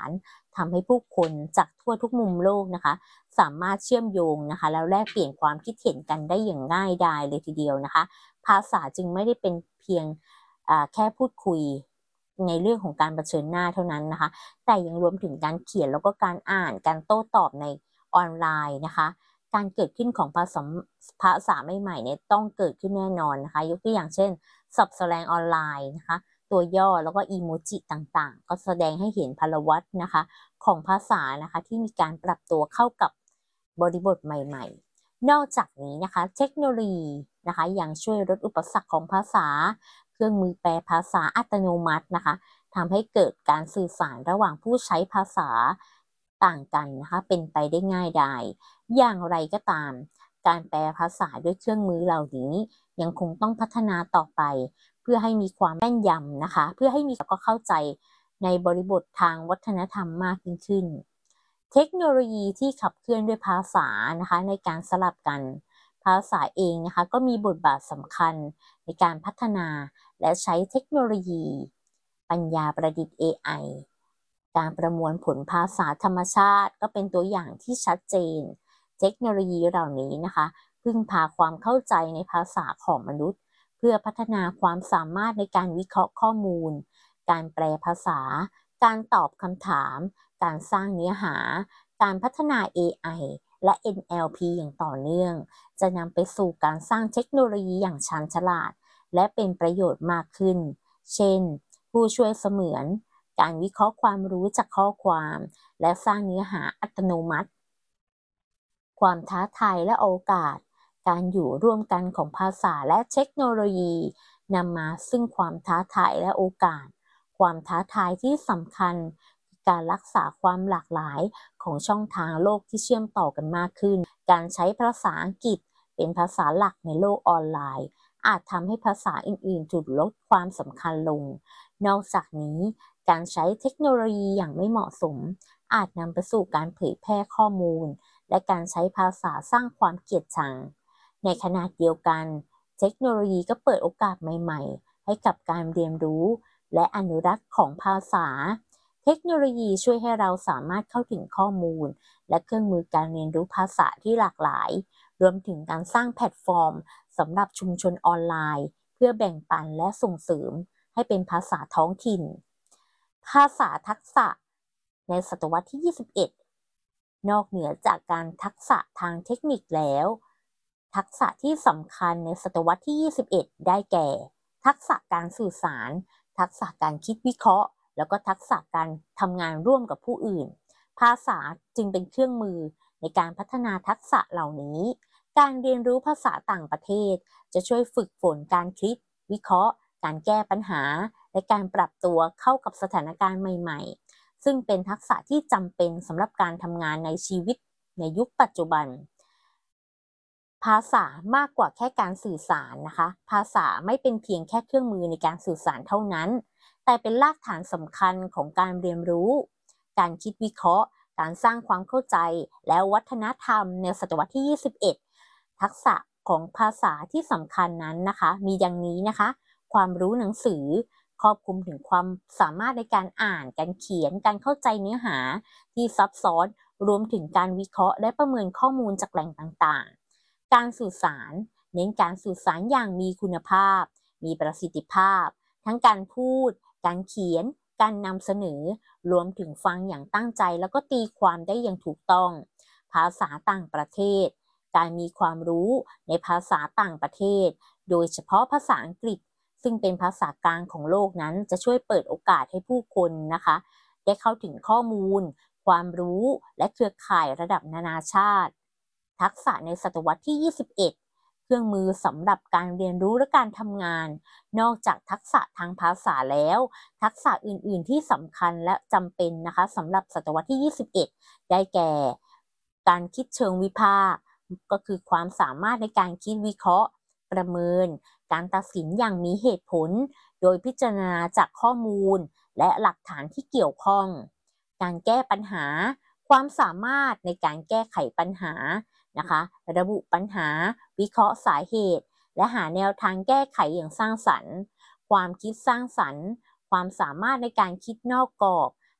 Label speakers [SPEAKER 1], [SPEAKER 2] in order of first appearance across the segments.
[SPEAKER 1] ทำให้ผู้คนจากทั่วทุกมุมโลกนะคะสามารถเชื่อมโยงนะคะแล้วแลกเปลี่ยนความคิดเห็นกันได้อย่างง่ายดายเลยทีเดียวนะคะภาษาจึงไม่ได้เป็นเพียงแค่พูดคุยในเรื่องของการเผชิญหน้าเท่านั้นนะคะแต่ยังรวมถึงการเขียนแล้วก็การอ่านการโต้ตอบในออนไลน์นะคะการเกิดขึ้นของภาษาใหม่ๆเนี่ยต้องเกิดขึ้นแน่นอนนะคะยกตัวอย่างเช่นศัพท์แสดงออนไลน์นะคะตัวย่อแล้วก็อีโมจิต่างๆก็แสดงให้เห็นพลวัตนะคะของภาษานะคะที่มีการปรับตัวเข้ากับบริบทใหม่ๆนอกจากนี้นะคะเทคโนโลยีนะคะยังช่วยลดอุปสรรคของภาษาเครื่องมือแปลภาษาอัตโนมัตินะคะทำให้เกิดการสื่อสารระหว่างผู้ใช้ภาษาต่างกันนะคะเป็นไปได้ง่ายดายอย่างไรก็ตามการแปลภาษาด้วยเครื่องมือเหล่านี้ยังคงต้องพัฒนาต่อไปเพื่อให้มีความแม่นยำนะคะเพื่อให้มีก็เข้าใจในบริบททางวัฒนธรรมมากยิ่งขึ้นเทคโนโลยีที่ขับเคลื่อนด้วยภาษานะคะในการสลับกันภาษาเองนะคะก็มีบทบาทสำคัญในการพัฒนาและใช้เทคโนโลยีปัญญาประดิษฐ์ AI การประมวลผลภาษาธรรมชาติก็เป็นตัวอย่างที่ชัดเจนเทคโนโลยีเหล่านี้นะคะพึ่งพาความเข้าใจในภาษาของมนุษย์เพื่อพัฒนาความสามารถในการวิเคราะห์ข้อมูลการแปลภาษาการตอบคำถามการสร้างเนื้อหาการพัฒนา AI และ NLP อย่างต่อเนื่องจะนำไปสู่การสร้างเทคโนโลยีอย่างชาญฉลาดและเป็นประโยชน์มากขึ้นเช่นผู้ช่วยเสมือนการวิเคราะห์ความรู้จากข้อความและสร้างเนื้อหาอัตโนมัติความท้าทายและโอกาสการอยู่ร่วมกันของภาษาและเทคโนโลยีนำมาซึ่งความท้าทายและโอกาสความท้าทายที่สำคัญการรักษาความหลากหลายของช่องทางโลกที่เชื่อมต่อกันมากขึ้นการใช้ภาษาอังกฤษเป็นภาษาหลักในโลกออนไลน์อาจทำให้ภาษาอื่นๆถูกลดความสำคัญลงนอกจากนี้การใช้เทคโนโลยีอย่างไม่เหมาะสมอาจนำไปสู่การเผยแพร่ข้อมูลและการใช้ภาษาสร้างความเกลียดชังในขณะเดียวกันเทคโนโลยีก็เปิดโอกาสใหม่ๆให้กับการเรียนรู้และอนุรักษ์ของภาษาเทคโนโลยีช่วยให้เราสามารถเข้าถึงข้อมูลและเครื่องมือการเรียนรู้ภาษาที่หลากหลายรวมถึงการสร้างแพลตฟอร์มสำหรับชุมชนออนไลน์เพื่อแบ่งปันและส่งเสริมให้เป็นภาษาท้องถิ่นภาษาทักษะในศตวรรษที่ 21นอกเหนือจากการทักษะทางเทคนิคแล้วทักษะที่สำคัญในศตวรรษที่ 21ได้แก่ทักษะการสื่อสารทักษะการคิดวิเคราะห์แล้วก็ทักษะการทำงานร่วมกับผู้อื่นภาษาจึงเป็นเครื่องมือในการพัฒนาทักษะเหล่านี้การเรียนรู้ภาษาต่างประเทศจะช่วยฝึกฝนการคิดวิเคราะห์การแก้ปัญหาและการปรับตัวเข้ากับสถานการณ์ใหม่ๆซึ่งเป็นทักษะที่จำเป็นสำหรับการทำงานในชีวิตในยุคปัจจุบันภาษามากกว่าแค่การสื่อสารนะคะภาษาไม่เป็นเพียงแค่เครื่องมือในการสื่อสารเท่านั้นแต่เป็นรากฐานสำคัญของการเรียนรู้การคิดวิเคราะห์การสร้างความเข้าใจและวัฒนธรรมในศตวรรษที่ 21ทักษะของภาษาที่สำคัญนั้นนะคะมีดังนี้นะคะความรู้หนังสือครอบคลุมถึงความสามารถในการอ่านการเขียนการเข้าใจเนื้อหาที่ซับซ้อนรวมถึงการวิเคราะห์และประเมินข้อมูลจากแหล่งต่างๆการสื่อสารเน้นการสื่อสารอย่างมีคุณภาพมีประสิทธิภาพทั้งการพูดการเขียนการนำเสนอรวมถึงฟังอย่างตั้งใจแล้วก็ตีความได้อย่างถูกต้องภาษาต่างประเทศการมีความรู้ในภาษาต่างประเทศโดยเฉพาะภาษาอังกฤษซึ่งเป็นภาษากลางของโลกนั้นจะช่วยเปิดโอกาสให้ผู้คนนะคะได้เข้าถึงข้อมูลความรู้และเครือข่ายระดับนานาชาติทักษะในศตวรรษที่ 21เครื่องมือสำหรับการเรียนรู้และการทำงานนอกจากทักษะทางภาษาแล้วทักษะอื่นๆที่สำคัญและจำเป็นนะคะสำหรับศตวรรษที่ 21ได้แก่การคิดเชิงวิพากษ์ก็คือความสามารถในการคิดวิเคราะห์ประเมินการตัดสินอย่างมีเหตุผลโดยพิจารณาจากข้อมูลและหลักฐานที่เกี่ยวข้องการแก้ปัญหาความสามารถในการแก้ไขปัญหานะคะระบุปัญหาวิเคราะห์สาเหตุและหาแนวทางแก้ไขอย่างสร้างสรรค์ความคิดสร้างสรรค์ความสามารถในการคิดนอกกรอบ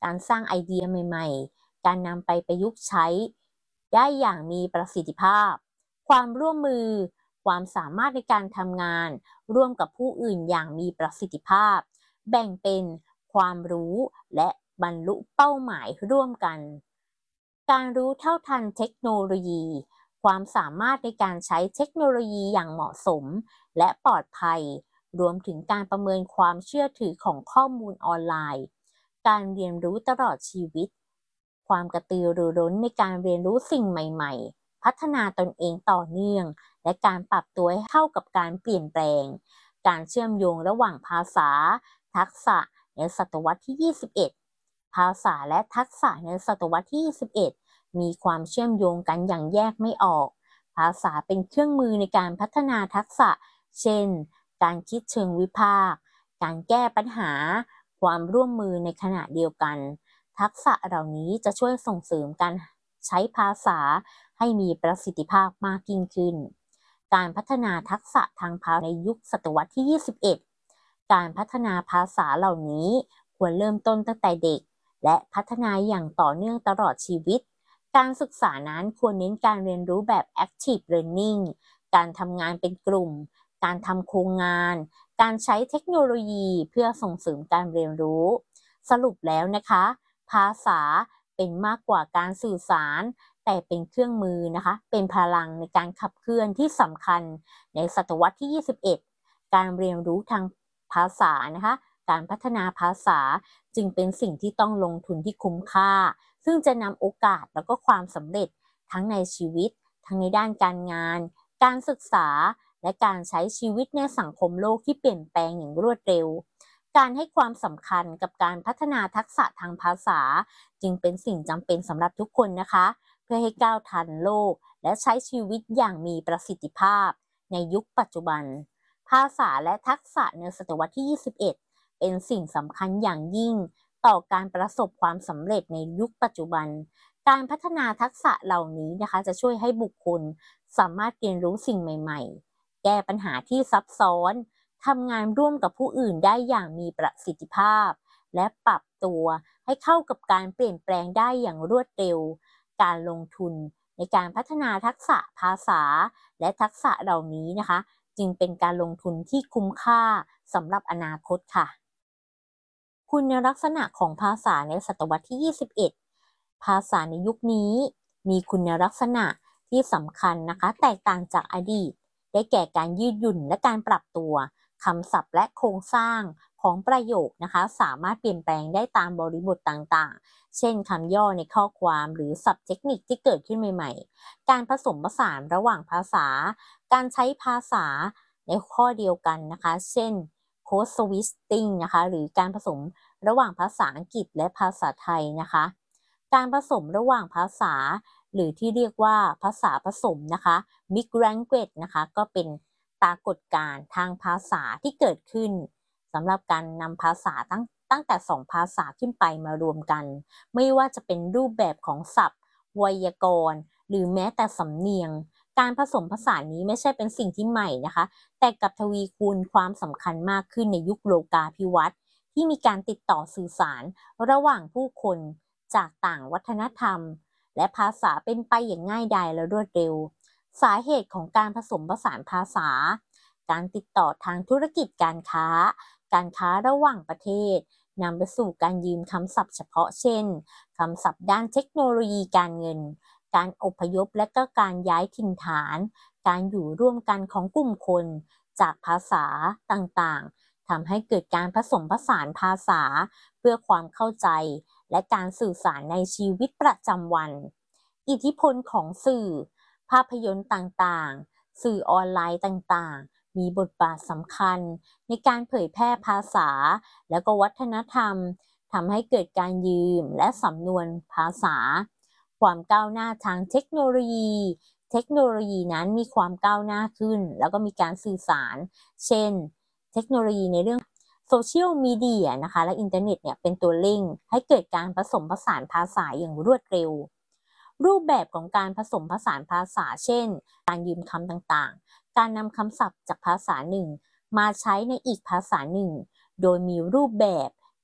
[SPEAKER 1] การสร้างไอเดียใหม่ๆการนำไปประยุกต์ใช้ได้อย่างมีประสิทธิภาพความร่วมมือความสามารถในการทำงานร่วมกับผู้อื่นอย่างมีประสิทธิภาพแบ่งเป็นความรู้และบรรลุเป้าหมายร่วมกันการรู้เท่าทันเทคโนโลยีความสามารถในการใช้เทคโนโลยีอย่างเหมาะสมและปลอดภัยรวมถึงการประเมินความเชื่อถือของข้อมูลออนไลน์การเรียนรู้ตลอดชีวิตความกระตือรือร้นในการเรียนรู้สิ่งใหม่ๆพัฒนาตนเองต่อเนื่องและการปรับตัวให้เข้ากับการเปลี่ยนแปลงการเชื่อมโยงระหว่างภาษาทักษะในศตวรรษที่ 21 ภาษาและทักษะในศตวรรษที่ 21 มีความเชื่อมโยงกันอย่างแยกไม่ออกภาษาเป็นเครื่องมือในการพัฒนาทักษะเช่นการคิดเชิงวิพากษ์การแก้ปัญหาความร่วมมือในขณะเดียวกันทักษะเหล่านี้จะช่วยส่งเสริมการใช้ภาษาให้มีประสิทธิภาพมากยิ่งขึ้นการพัฒนาทักษะทางภาษาในยุคศตวรรษที่ 21 การพัฒนาภาษาเหล่านี้ควรเริ่มต้นตั้งแต่เด็กและพัฒนาอย่างต่อเนื่องตลอดชีวิตการศึกษานั้นควรเน้นการเรียนรู้แบบ active learning การทำงานเป็นกลุ่มการทำโครงงานการใช้เทคโนโลยีเพื่อส่งเสริมการเรียนรู้สรุปแล้วนะคะภาษาเป็นมากกว่าการสื่อสารแต่เป็นเครื่องมือนะคะเป็นพลังในการขับเคลื่อนที่สำคัญในศตวรรษที่ 21 การเรียนรู้ทางภาษานะคะการพัฒนาภาษาจึงเป็นสิ่งที่ต้องลงทุนที่คุ้มค่าซึ่งจะนำโอกาสแล้วก็ความสำเร็จทั้งในชีวิตทั้งในด้านการงานการศึกษาและการใช้ชีวิตในสังคมโลกที่เปลี่ยนแปลงอย่างรวดเร็วการให้ความสำคัญกับการพัฒนาทักษะทางภาษาจึงเป็นสิ่งจำเป็นสำหรับทุกคนนะคะเพื่อให้ก้าวทันโลกและใช้ชีวิตอย่างมีประสิทธิภาพในยุคปัจจุบันภาษาและทักษะในศตวรรษที่ 21 เป็นสิ่งสำคัญอย่างยิ่งต่อการประสบความสำเร็จในยุคปัจจุบันการพัฒนาทักษะเหล่านี้นะคะจะช่วยให้บุคคลสามารถเรียนรู้สิ่งใหม่ๆแก้ปัญหาที่ซับซ้อนทำงานร่วมกับผู้อื่นได้อย่างมีประสิทธิภาพและปรับตัวให้เข้ากับการเปลี่ยนแปลงได้อย่างรวดเร็วการลงทุนในการพัฒนาทักษะภาษาและทักษะเหล่านี้นะคะจึงเป็นการลงทุนที่คุ้มค่าสำหรับอนาคตค่ะคุณลักษณะของภาษาในศตวรรษที่ 21 ภาษาในยุคนี้มีคุณลักษณะที่สำคัญนะคะแตกต่างจากอดีตได้แก่การยืดหยุ่นและการปรับตัวคำศัพท์และโครงสร้างของประโยคนะคะสามารถเปลี่ยนแปลงได้ตามบริบทต่างๆเช่นคำย่อในข้อความหรือศัพท์เทคนิคที่เกิดขึ้นใหม่ๆการผสมผสานระหว่างภาษาการใช้ภาษาในข้อเดียวกันนะคะเช่นcode switching นะคะหรือการผสมระหว่างภาษาอังกฤษและภาษาไทยนะคะการผสมระหว่างภาษาหรือที่เรียกว่าภาษาผสมนะคะ mixed language นะคะก็เป็นปรากฏการณ์ทางภาษาที่เกิดขึ้นสำหรับการนำภาษาตั้งแต่2ภาษาขึ้นไปมารวมกันไม่ว่าจะเป็นรูปแบบของศัพท์ไวยากรณ์หรือแม้แต่สำเนียงการผสมผสานนี้ไม่ใช่เป็นสิ่งที่ใหม่นะคะแต่กลับทวีคูณความสำคัญมากขึ้นในยุคโลกาภิวัตน์ที่มีการติดต่อสื่อสารระหว่างผู้คนจากต่างวัฒนธรรมและภาษาเป็นไปอย่างง่ายดายและรวดเร็วสาเหตุของการผสมผสานภาษาการติดต่อทางธุรกิจการค้าระหว่างประเทศนำไปสู่การยืมคำศัพท์เฉพาะเช่นคำศัพท์ด้านเทคโนโลยีการเงินการอพยพและก็การย้ายถิ่นฐานการอยู่ร่วมกันของกลุ่มคนจากภาษาต่างๆทำให้เกิดการผสมผสานภาษาเพื่อความเข้าใจและการสื่อสารในชีวิตประจำวันอิทธิพลของสื่อภาพยนตร์ต่างๆสื่อออนไลน์ต่างๆมีบทบาทสำคัญในการเผยแพร่ภาษาและก็วัฒนธรรมทำให้เกิดการยืมและสำนวนภาษาความก้าวหน้าทางเทคโนโลยีนั้นมีความก้าวหน้าขึ้นแล้วก็มีการสื่อสารเช่นเทคโนโลยีในเรื่องโซเชียลมีเดียนะคะและอินเทอร์เน็ตเนี่ยเป็นตัวเร่งให้เกิดการผสมผสานภาษาอย่างรวดเร็วรูปแบบของการผสมผสานภาษาเช่นการยืมคำต่างๆการนำคำศัพท์จากภาษาหนึ่งมาใช้ในอีกภาษาหนึ่งโดยมีรูปแบบ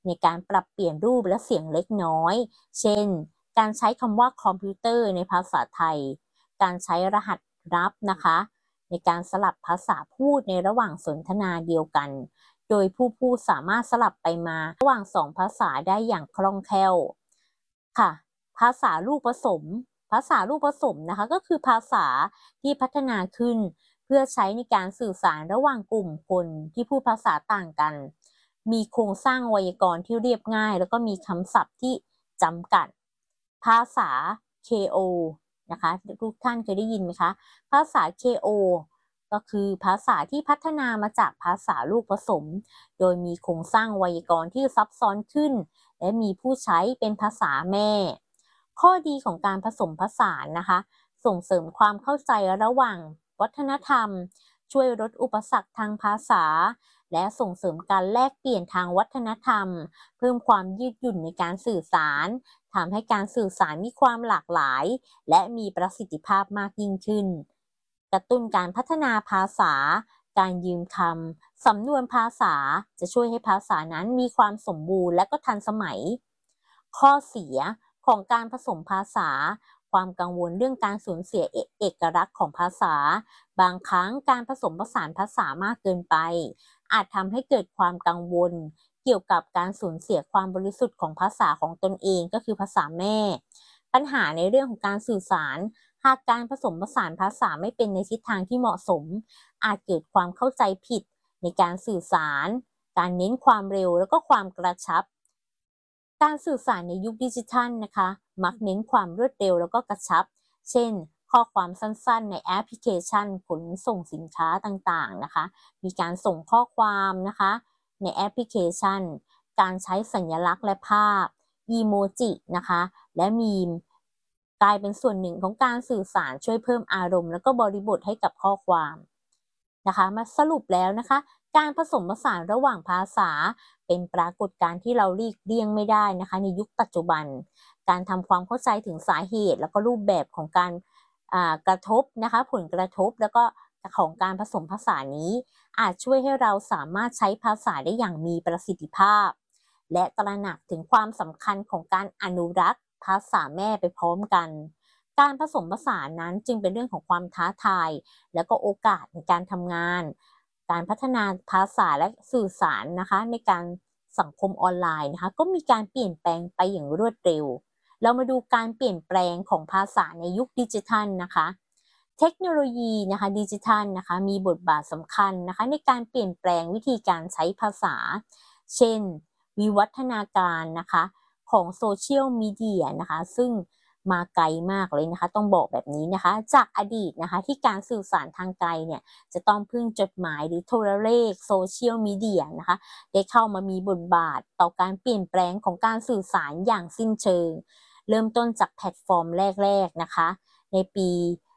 [SPEAKER 1] ในการปรับเปลี่ยนรูปและเสียงเล็กน้อย เช่น การใช้คำว่าคอมพิวเตอร์ในภาษาไทย การใช้รหัสลับนะคะในการสลับภาษาพูดในระหว่างสนทนาเดียวกัน โดยผู้พูดสามารถสลับไปมาระหว่างสองภาษาได้อย่างคล่องแคล่วค่ะภาษาลูกผสมนะคะก็คือภาษาที่พัฒนาขึ้นเพื่อใช้ในการสื่อสารระหว่างกลุ่มคนที่พูดภาษาต่างกันมีโครงสร้างไวยากรณ์ที่เรียบง่ายแล้วก็มีคำศัพท์ที่จำกัดภาษา KO นะคะทุกท่านเคยได้ยินไหมคะภาษา KO ก็คือภาษาที่พัฒนามาจากภาษาลูกผสมโดยมีโครงสร้างไวยากรณ์ที่ซับซ้อนขึ้นและมีผู้ใช้เป็นภาษาแม่ข้อดีของการผสมผสานนะคะส่งเสริมความเข้าใจระหว่างวัฒนธรรมช่วยลดอุปสรรคทางภาษาและส่งเสริมการแลกเปลี่ยนทางวัฒนธรรมเพิ่มความยืดหยุ่นในการสื่อสารทำให้การสื่อสารมีความหลากหลายและมีประสิทธิภาพมากยิ่งขึ้นกระตุ้นการพัฒนาภาษาการยืมคำสำนวนภาษาจะช่วยให้ภาษานั้นมีความสมบูรณ์และก็ทันสมัยข้อเสียของการผสมภาษาความกังวลเรื่องการสูญเสียเอกลักษณ์ของภาษาบางครั้งการผสมผสานภาษามากเกินไปอาจทำให้เกิดความกังวลเกี่ยวกับการสูญเสียความบริสุทธิ์ของภาษาของตนเองก็คือภาษาแม่ปัญหาในเรื่องของการสื่อสารหากการผสมผสานภาษาไม่เป็นในทิศทางที่เหมาะสมอาจเกิดความเข้าใจผิดในการสื่อสารการเน้นความเร็วแล้วก็ความกระชับการสื่อสารในยุคดิจิทัลนะคะมักเน้นความรวดเร็วแล้วก็กระชับเช่นข้อความสั้นๆในแอปพลิเคชันขนส่งสินค้าต่างๆนะคะมีการส่งข้อความนะคะในแอปพลิเคชันการใช้สัญลักษณ์และภาพอีโมจินะคะและมีมกลายเป็นส่วนหนึ่งของการสื่อสารช่วยเพิ่มอารมณ์แล้วก็บริบทให้กับข้อความนะคะมาสรุปแล้วนะคะการผสมผสานระหว่างภาษาเป็นปรากฏการณ์ที่เราหลีกเลี่ยงไม่ได้นะคะในยุคปัจจุบันการทำความเข้าใจถึงสาเหตุแล้วก็รูปแบบของการกระทบนะคะผลกระทบแล้วก็ของการผสมผสานนี้อาจช่วยให้เราสามารถใช้ภาษาได้อย่างมีประสิทธิภาพและตระหนักถึงความสำคัญของการอนุรักษ์ภาษาแม่ไปพร้อมกันการผสมผสานนั้นจึงเป็นเรื่องของความท้าทายและก็โอกาสในการทำงานการพัฒนาภาษาและสื่อสารนะคะในการสังคมออนไลน์นะคะก็มีการเปลี่ยนแปลงไปอย่างรวดเร็วเรามาดูการเปลี่ยนแปลงของภาษาในยุคดิจิทัลนะคะเทคโนโลยีนะคะดิจิทัลนะคะมีบทบาทสำคัญนะคะในการเปลี่ยนแปลงวิธีการใช้ภาษาเช่นวิวัฒนาการนะคะของโซเชียลมีเดียนะคะซึ่งมาไกลมากเลยนะคะต้องบอกแบบนี้นะคะจากอดีตนะคะที่การสื่อสารทางไกลเนี่ยจะต้องพึ่งจดหมายหรือโทรเลขโซเชียลมีเดียนะคะได้เข้ามามีบทบาทต่อการเปลี่ยนแปลงของการสื่อสารอย่างสิ้นเชิงเริ่มต้นจากแพลตฟอร์มแรกๆนะคะในปี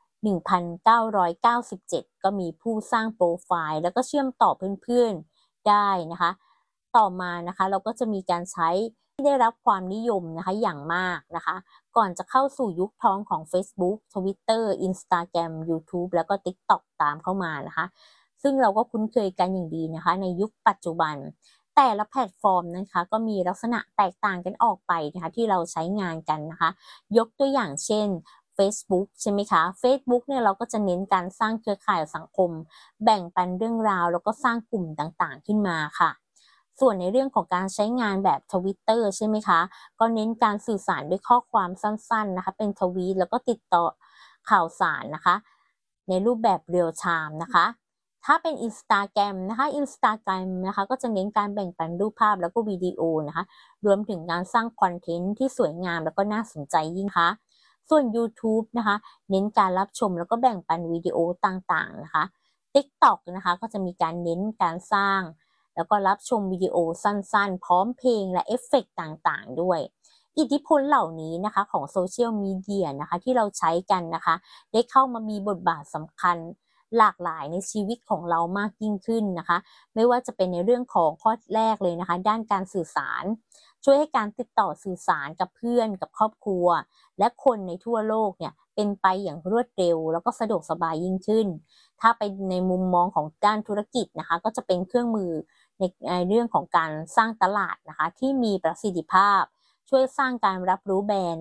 [SPEAKER 1] 1997ก็มีผู้สร้างโปรไฟล์แล้วก็เชื่อมต่อเพื่อนๆได้นะคะต่อมานะคะเราก็จะมีการใช้ที่ได้รับความนิยมนะคะอย่างมากนะคะก่อนจะเข้าสู่ยุคทองของ Facebook Twitter Instagram YouTube แล้วก็ TikTok ตามเข้ามานะคะซึ่งเราก็คุ้นเคยกันอย่างดีนะคะในยุคปัจจุบันแต่ละแพลตฟอร์มนะคะก็มีลักษณะแตกต่างกันออกไปนะคะที่เราใช้งานกันนะคะยกตัวอย่างเช่น Facebook ใช่ไหมคะ Facebook เนี่ยเราก็จะเน้นการสร้างเครือข่ายสังคมแบ่งปันเรื่องราวแล้วก็สร้างกลุ่มต่างๆขึ้นมาค่ะส่วนในเรื่องของการใช้งานแบบ Twitter ใช่ไหมคะก็เน้นการสื่อสารด้วยข้อความสั้นๆนะคะเป็นทวีตแล้วก็ติดต่อข่าวสารนะคะในรูปแบบเรียลไทม์นะคะถ้าเป็น Instagram นะคะ Instagram นะคะก็จะเน้นการแบ่งปันรูปภาพแล้วก็วิดีโอนะคะรวมถึงการสร้างคอนเทนต์ที่สวยงามแล้วก็น่าสนใจยิ่งค่ะส่วน YouTube นะคะเน้นการรับชมแล้วก็แบ่งปันวิดีโอต่างๆนะคะ TikTok นะคะก็จะมีการเน้นการสร้างแล้วก็รับชมวิดีโอสั้นๆพร้อมเพลงและเอฟเฟกต์ต่างๆด้วยอิทธิพลเหล่านี้นะคะของโซเชียลมีเดียนะคะที่เราใช้กันนะคะได้เข้ามามีบทบาทสำคัญหลากหลายในชีวิตของเรามากยิ่งขึ้นนะคะไม่ว่าจะเป็นในเรื่องของข้อแรกเลยนะคะด้านการสื่อสารช่วยให้การติดต่อสื่อสารกับเพื่อนกับครอบครัวและคนในทั่วโลกเนี่ยเป็นไปอย่างรวดเร็วแล้วก็สะดวกสบายยิ่งขึ้นถ้าไปในมุมมองของด้านธุรกิจนะคะก็จะเป็นเครื่องมือในเรื่องของการสร้างตลาดนะคะที่มีประสิทธิภาพช่วยสร้างการรับรู้แบรนด์